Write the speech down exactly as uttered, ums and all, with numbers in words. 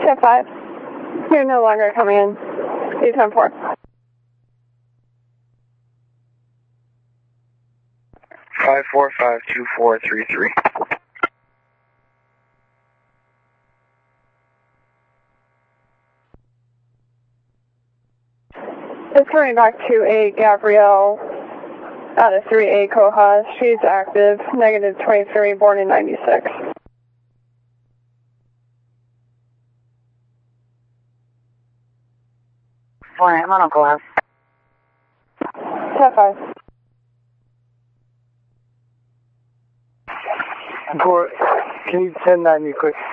ten five. You're no longer coming in. eight ten four. five four five two four three three. It's coming back to a Gabrielle out of three A Cojas. She's active, negative twenty-three, born in ninety-six. Morning, I'm on Uncle House. ten five. Core, can you ten nine me quick?